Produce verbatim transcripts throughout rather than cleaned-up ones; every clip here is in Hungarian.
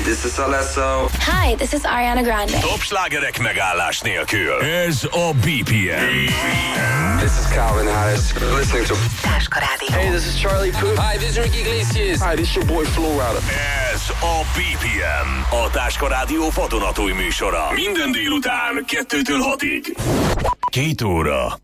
This is Alesso. Hi, this is Ariana Grande. Top slágerek megállás nélkül. Ez a bé pé em. This is Calvin Harris. You're listening to Táska Rádió. Hey, this is Charlie Puth. Hi, this is Ricky Iglesias. Hi, this is your boy Flo Rida. Ez a bé pé em, a Táska Rádió vadonatúj műsora. Minden délután kettőtől hatig. Két óra.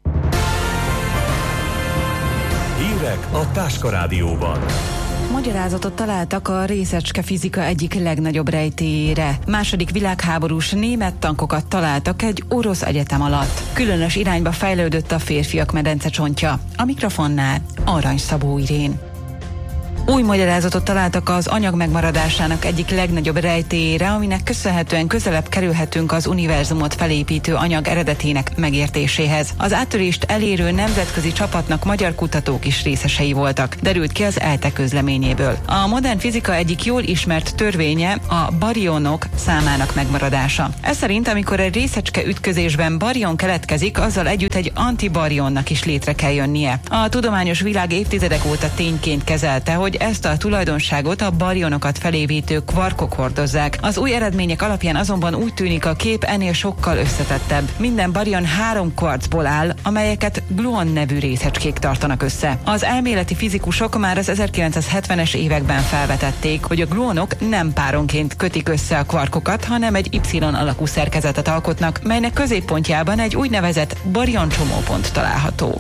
Hírek a Táska Rádióban. Magyarázatot találtak a részecske fizika egyik legnagyobb rejtélyére. Második világháborús német tankokat találtak egy orosz egyetem alatt. Különös irányba fejlődött a férfiak medencecsontja. A mikrofonnál Arany Szabó Irén. Új magyarázatot találtak az anyag megmaradásának egyik legnagyobb rejtélyére, aminek köszönhetően közelebb kerülhetünk az univerzumot felépítő anyag eredetének megértéséhez. Az áttörést elérő nemzetközi csapatnak magyar kutatók is részesei voltak, derült ki az ELTE közleményéből. A modern fizika egyik jól ismert törvénye a barionok számának megmaradása. Ez szerint, amikor egy részecske ütközésben barion keletkezik, azzal együtt egy antibarionnak is létre kell jönnie. A tudományos világ évtizedek óta tényként kezelte, hogy ezt a tulajdonságot a barionokat felépítő kvarkok hordozzák. Az új eredmények alapján azonban úgy tűnik, a kép ennél sokkal összetettebb. Minden barion három kvarcból áll, amelyeket gluon nevű részecskék tartanak össze. Az elméleti fizikusok már az ezerkilencszázhetvenes években felvetették, hogy a gluonok nem páronként kötik össze a kvarkokat, hanem egy Y alakú szerkezetet alkotnak, melynek középpontjában egy úgynevezett barion csomópont található.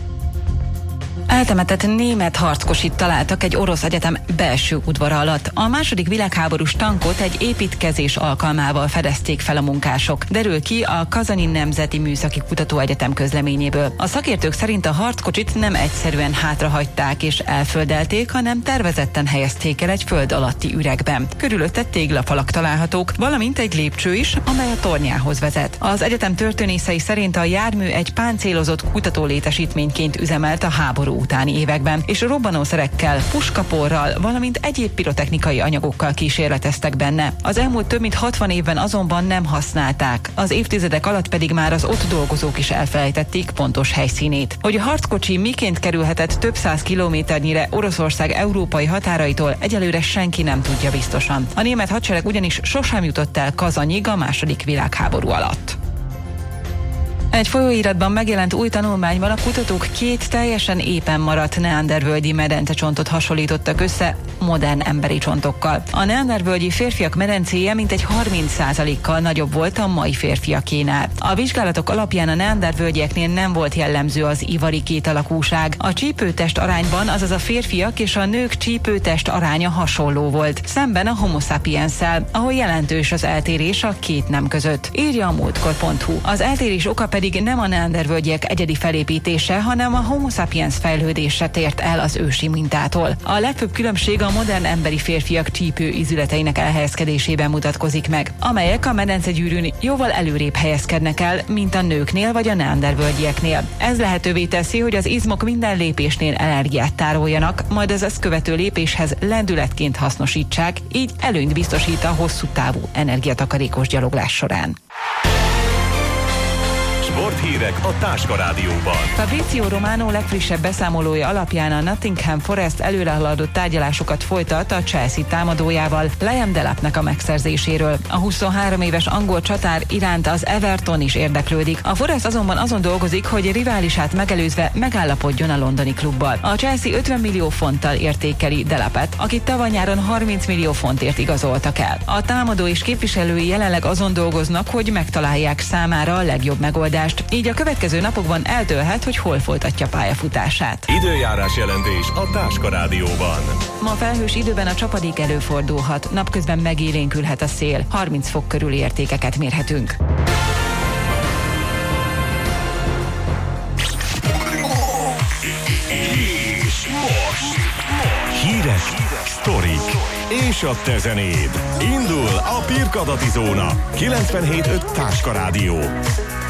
Eltemetett német harckosit találtak egy orosz egyetem belső udvara alatt. A második világháborús tankot egy építkezés alkalmával fedezték fel a munkások. Derül ki a Kazani Nemzeti Műszaki Kutatóegyetem közleményéből. A szakértők szerint a harckocsit nem egyszerűen hátrahagyták és elföldelték, hanem tervezetten helyezték el egy föld alatti üregben. Körülötte téglafalak találhatók, valamint egy lépcső is, amely a tornyához vezet. Az egyetem történészei szerint a jármű egy páncélozott kutatólétesítményként üzemelt a háború utáni években, és robbanószerekkel, puskaporral, valamint egyéb pirotechnikai anyagokkal kísérleteztek benne. Az elmúlt több mint hatvan évben azonban nem használták, az évtizedek alatt pedig már az ott dolgozók is elfelejtették pontos helyszínét. Hogy a harckocsi miként kerülhetett több száz kilométernyire Oroszország európai határaitól, egyelőre senki nem tudja biztosan. A német hadsereg ugyanis sosem jutott el Kazanyig a második világháború alatt. Egy folyóiratban megjelent új tanulmányban a kutatók két teljesen épen maradt neandervölgyi medencecsontot hasonlítottak össze modern emberi csontokkal. A neandervölgyi férfiak medencéje mintegy harminc százalékkal nagyobb volt a mai férfiakénál. A vizsgálatok alapján a neandervölgyeknél nem volt jellemző az ivari kétalakúság. A csípőtest arányban, azaz a férfiak és a nők csípőtest aránya hasonló volt, szemben a homo sapiensszel, ahol jelentős az eltérés a két nem között, írja a múltkor pont hu. Az eltérés oka pedig nem a neandervölgyek egyedi felépítése, hanem a homo sapiens fejlődésre tért el az ősi mintától. A legfőbb különbség a modern emberi férfiak csípő ízületeinek elhelyezkedésében mutatkozik meg, amelyek a medencegyűrűn jóval előrébb helyezkednek el, mint a nőknél vagy a neandervölgyieknél. Ez lehetővé teszi, hogy az izmok minden lépésnél energiát tároljanak, majd az ezt követő lépéshez lendületként hasznosítsák, így előnyt biztosít a hosszú távú energiatakarékos gyaloglás során. Sporthírek a Táska Rádióban. Fabrizio Romano legfrissebb beszámolója alapján a Nottingham Forest előrehaladott tárgyalásokat folytat a Chelsea támadójával, Liam Delapnek a megszerzéséről. A huszonhárom éves angol csatár iránt az Everton is érdeklődik. A Forest azonban azon dolgozik, hogy riválisát megelőzve megállapodjon a londoni klubbal. A Chelsea ötven millió fonttal értékeli Delapet, akit tavaly nyáron harminc millió fontért igazoltak el. A támadó és képviselői jelenleg azon dolgoznak, hogy megtalálják számára a legjobb megoldást. Így a következő napokban eldőlhet, hogy hol folytatja pályafutását. Időjárás jelentés a Táska Rádióban. Ma felhős időben a csapadék előfordulhat, napközben megélénkülhet a szél, harminc fok körüli értékeket mérhetünk. És most hírek, sztorik és a te zenéd. Indul a Pirkadati Zóna. kilencvenhét öt Táska Rádió.